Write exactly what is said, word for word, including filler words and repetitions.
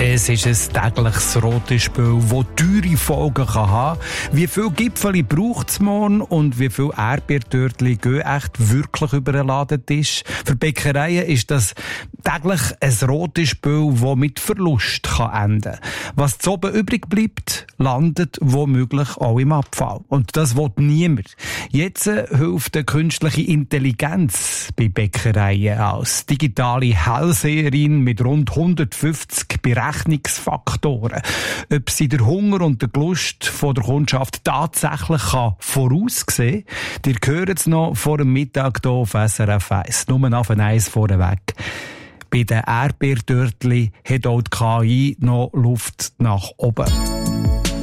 Es ist ein tägliches rotes Spiel, das teure Folgen kann haben kann. Wie viele Gipfeli braucht es morgen und wie viele Erdbeertörtchen gehen echt wirklich über den Ladentisch? Für Bäckereien ist das täglich ein rotes Spiel, das mit Verlust kann enden kann. Was zu oben übrig bleibt, landet womöglich auch im Abfall. Und das will niemand. Jetzt hilft die künstliche Intelligenz bei Bäckereien als digitale Hellseherin mit rund hundertfünfzig Berechnungsfaktoren. Ob sie den Hunger und die Lust von der Kundschaft tatsächlich kann voraussehen kann, ihr hört es noch vor dem Mittag hier auf S R F eins. Nur auf eins vorneweg. Bei den Erdbeertörtchen hat auch die K I noch Luft nach oben.